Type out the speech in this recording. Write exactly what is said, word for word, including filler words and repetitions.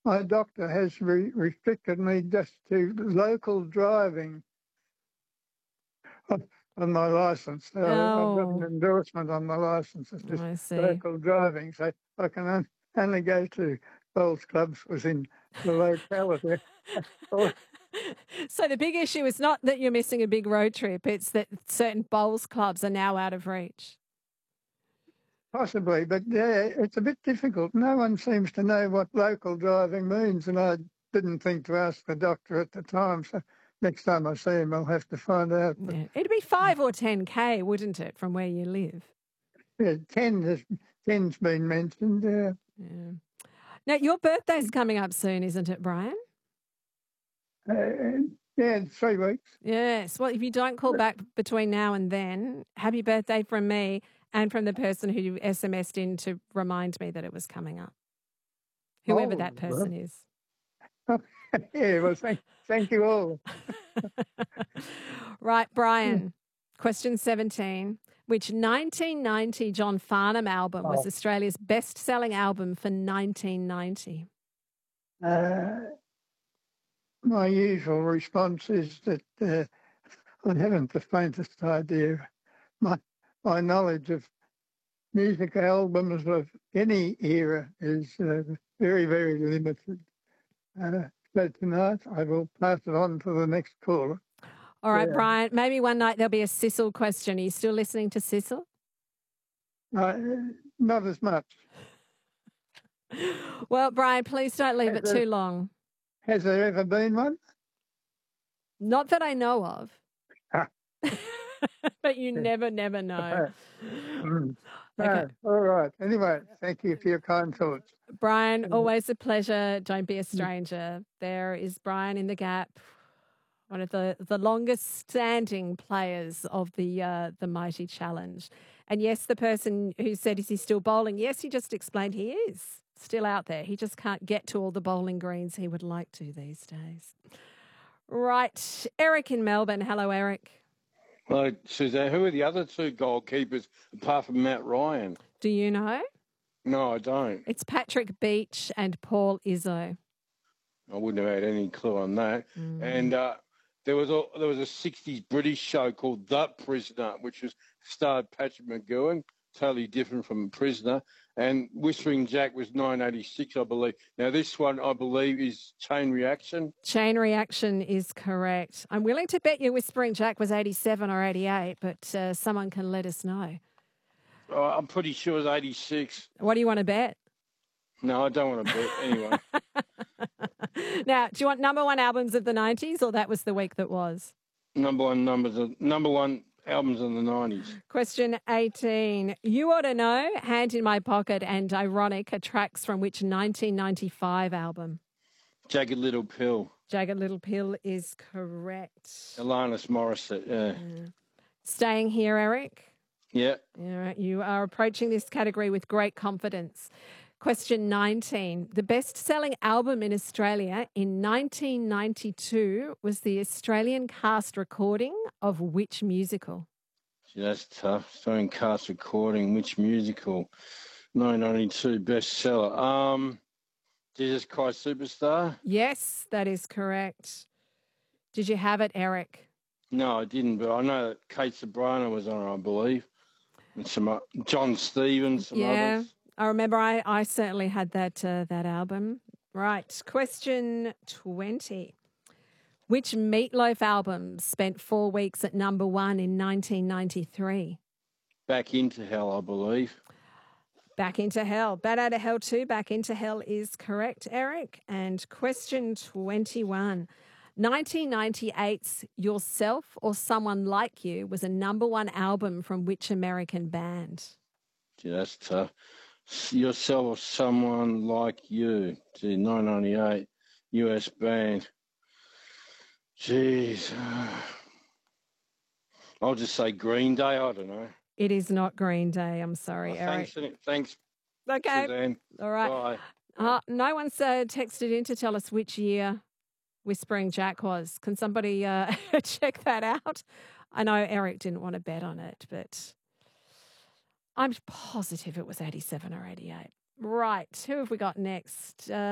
my doctor has re- restricted me just to local driving on, on my licence. So I've got an Oh, endorsement on my licence. It's just I see. local driving. So I can on, only go to bowls clubs within the locality. Or So the big issue is not that you're missing a big road trip, it's that certain bowls clubs are now out of reach. possibly, but yeah, it's a bit difficult. No one seems to know what local driving means, and I didn't think to ask the doctor at the time. So next time I see him, I'll have to find out. But Yeah. It'd be five or ten K, wouldn't it, from where you live? yeah, ten has ten's been mentioned. Yeah. Yeah. Now, your birthday's coming up soon, isn't it, Brian? Uh, yeah, three weeks. Yes. Well, if you don't call back between now and then, happy birthday from me and from the person who S M S'd in to remind me that it was coming up, whoever Oh, that person is. well, yeah, well, thank, thank you all. Right, Brian, question seventeen. Which nineteen ninety John Farnham album was Oh. Australia's best-selling album for nineteen ninety? Uh, my usual response is that uh, I haven't the faintest idea. My my knowledge of music albums of any era is uh, very, very limited. Uh, so tonight I will pass it on to the next caller. All right, Yeah. Brian, maybe one night there'll be a Sissel question. Are you still listening to Sissel? Uh, not as much. Well, Brian, please don't leave Has it there, too long. has there ever been one? Not that I know of. Ah. But you never, never know. Mm. Okay. Ah, all right. Anyway, thank you for your kind thoughts. Brian, always a pleasure. Don't be a stranger. There is Brian in the Gap, one of the, the longest standing players of the uh, the Mighty Challenge. And yes, the person who said, is he still bowling? Yes, he just explained he is still out there. He just can't get to all the bowling greens he would like to these days. Right. Eric in Melbourne. Hello, Eric. Hello, Suzanne. Who are the other two goalkeepers apart from Matt Ryan? Do you know? No, I don't. It's Patrick Beach and Paul Izzo. I wouldn't have had any clue on that. Mm. And uh, there was a there was a sixties British show called The Prisoner, which was starred Patrick McGowan, totally different from Prisoner. And Whispering Jack was nine eighty-six, I believe. Now, this one, I believe, is Chain Reaction. Chain Reaction is correct. I'm willing to bet you Whispering Jack was eighty-seven or eighty-eight, but uh, someone can let us know. Oh, I'm pretty sure it was eighty-six. What do you want to bet? No, I don't want to bet. Anyway. Now, do you want number one albums of the nineties, or that was the week that was? Number one numbers, of, number one albums in the nineties. Question eighteen. You ought to know, Hand in My Pocket and Ironic are tracks from which nineteen ninety-five album? Jagged Little Pill. Jagged Little Pill is correct. Alanis Morissette, yeah. Yeah. Staying here, Eric. Yeah. Yeah, you are approaching this category with great confidence. Question nineteen. The best-selling album in Australia in nineteen ninety-two was the Australian cast recording of which musical? Gee, that's tough. Australian cast recording, which musical? nineteen ninety-two bestseller. Um, Jesus Christ Superstar? Yes, that is correct. Did you have it, Eric? No, I didn't, but I know that Kate Sobrano was on it, I believe. And some uh, John Stevens, some yeah, others. I remember I, I certainly had that uh, that album. Right, question twenty. Which Meatloaf album spent four weeks at number one in nineteen ninety-three? Back Into Hell, I believe. Back Into Hell. Bat Out of Hell two, Back Into Hell is correct, Eric. And question twenty-one. nineteen ninety-eight's Yourself or Someone Like You was a number one album from which American band? Gee, that's tough. Yourself or Someone Like You. Gee, nineteen ninety-eight, U S band. Jeez. I'll just say Green Day. I don't know. It is not Green Day. I'm sorry, Oh, Eric. thanks, thanks, Okay. Suzanne. All right. Bye. Uh, no one's uh, texted in to tell us which year Whispering Jack was. Can somebody uh, check that out? I know Eric didn't want to bet on it, but I'm positive it was eighty-seven or eighty-eight. Right. Who have we got next? Uh,